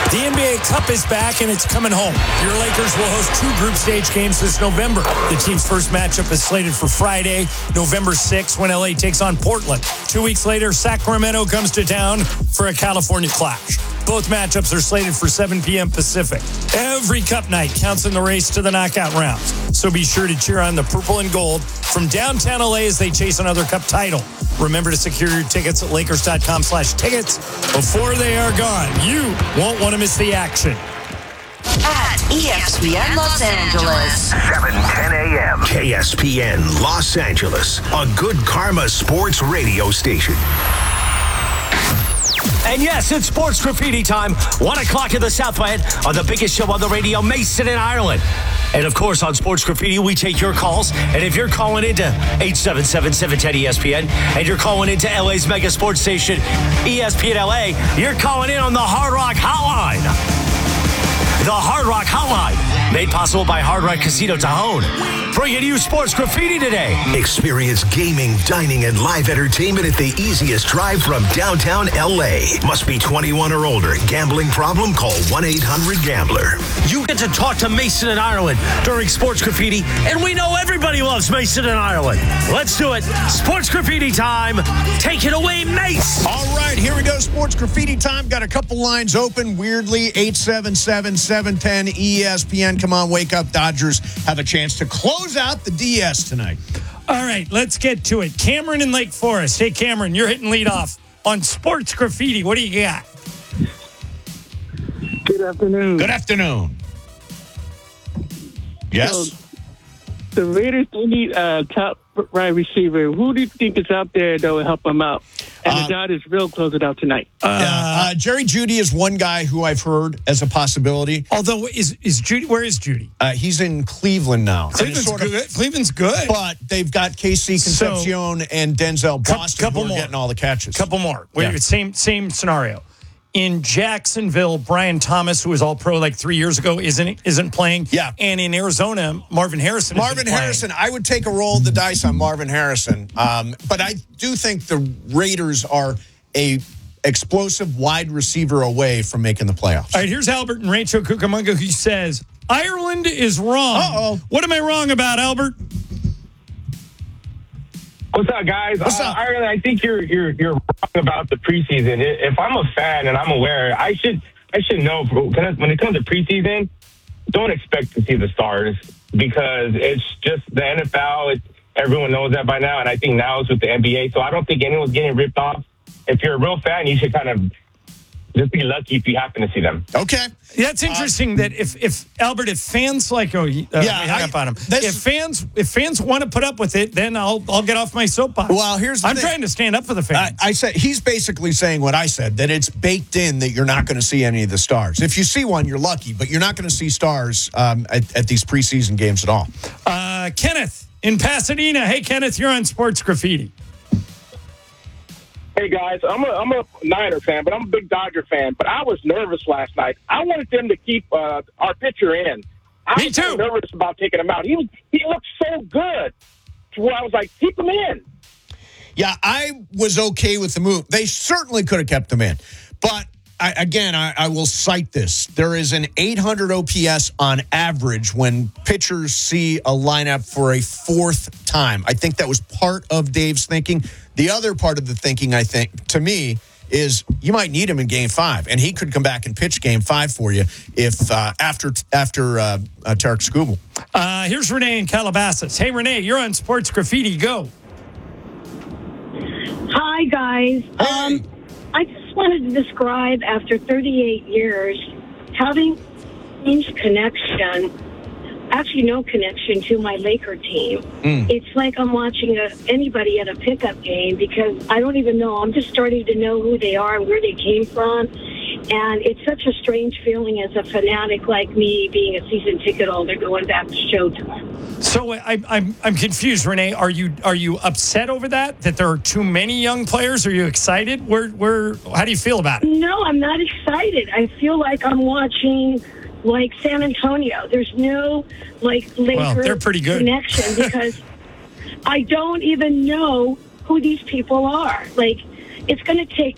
The NBA Cup is back, and it's coming home. Your Lakers will host 2 group stage games this November. The team's first matchup is slated for Friday, November 6th, when LA takes on Portland. 2 weeks later, Sacramento comes to town for a California clash. Both matchups are slated for 7 p.m. Pacific. Every Cup night counts in the race to the knockout rounds, so be sure to cheer on the purple and gold from downtown LA as they chase another Cup title. Remember to secure your tickets at Lakers.com/tickets before they are gone. You won't want to miss the action. At ESPN Los Angeles. 7:10 a.m. KSPN Los Angeles, a good karma sports radio station. And yes, it's Sports Graffiti time. 1 o'clock in the Southland on the biggest show on the radio, Mason in Ireland. And of course, on Sports Graffiti, we take your calls. And if you're calling into 877-710-ESPN and you're calling into LA's mega sports station, ESPN LA, you're calling in on the Hard Rock Hotline. The Hard Rock Hotline, made possible by Hard Rock Casino Tajon. Bringing you Sports Graffiti today. Experience gaming, dining, and live entertainment at the easiest drive from downtown LA. Must be 21 or older. Gambling problem? Call 1-800-GAMBLER. You get to talk to Mason in Ireland during Sports Graffiti, and we know everybody loves Mason in Ireland. Let's do it. Sports Graffiti time. Take it away, Mace. All right, here we go. Sports Graffiti time. Got a couple lines open. Weirdly, 877-710-ESPN. Come on, wake up. Dodgers have a chance to close out the DS tonight. All right, let's get to it. Cameron in Lake Forest. Hey, Cameron, you're hitting lead off on Sports Graffiti. What do you got? Good afternoon. Good afternoon. Yes? So, the Raiders need a top wide receiver. Who do you think is out there that will help them out? And the Dodgers will close it out tonight. Jerry Jeudy is one guy who I've heard as a possibility. Although, is Jeudy? Where is Jeudy? He's in Cleveland now. Cleveland's good. But they've got Casey Concepcion and Denzel Boston who are getting all the catches. Couple more. Same scenario. In Jacksonville, Brian Thomas, who was All-Pro like 3 years ago, isn't playing. Yeah. And in Arizona, Marvin Harrison. I would take a roll of the dice on Marvin Harrison. But I do think the Raiders are a explosive wide receiver away from making the playoffs. All right, here's Albert in Rancho Cucamonga who says, Ireland is wrong. Uh-oh. What am I wrong about, Albert? What's up, guys? What's up? Ireland, I think you're wrong about the preseason. If I'm a fan and I'm aware, I should know. When it comes to preseason, don't expect to see the stars because it's just the NFL. Everyone knows that by now, and I think now it's with the NBA. So I don't think anyone's getting ripped off. If you're a real fan, you should kind of just be lucky if you happen to see them. Okay. That's interesting that if fans like hang up on him. If fans want to put up with it, then I'll get off my soapbox. Well, here's the thing. I'm trying to stand up for the fans. I said he's basically saying what I said, that it's baked in that you're not going to see any of the stars. If you see one, you're lucky, but you're not going to see stars at these preseason games at all. Kenneth in Pasadena. Hey, Kenneth, you're on Sports Graffiti. Hey, guys, I'm a Niner fan, but I'm a big Dodger fan. But I was nervous last night. I wanted them to keep our pitcher in. Me too. I was nervous about taking him out. He looked so good to where I was like, keep him in. Yeah, I was okay with the move. They certainly could have kept him in. But, I will cite this. There is an 800 OPS on average when pitchers see a lineup for a fourth time. I think that was part of Dave's thinking. The other part of the thinking, I think, to me, is you might need him in Game 5, and he could come back and pitch Game 5 for you if after Tarek Skubal. Here's Renee in Calabasas. Hey, Renee, you're on Sports Graffiti. Go. Hi, guys. Hey. I just wanted to describe, after 38 years, having strange connection, actually no connection to my Laker team. It's like I'm watching anybody at a pickup game because I don't even know. I'm just starting to know who they are and where they came from. And it's such a strange feeling as a fanatic like me, being a season ticket holder, going back to Showtime. So I'm confused, Renee. Are you upset over that there are too many young players? Are you excited? How do you feel about it? No, I'm not excited. I feel like I'm watching like San Antonio. There's no Laker they're pretty good. connection because I don't even know who these people are. Like, it's going to take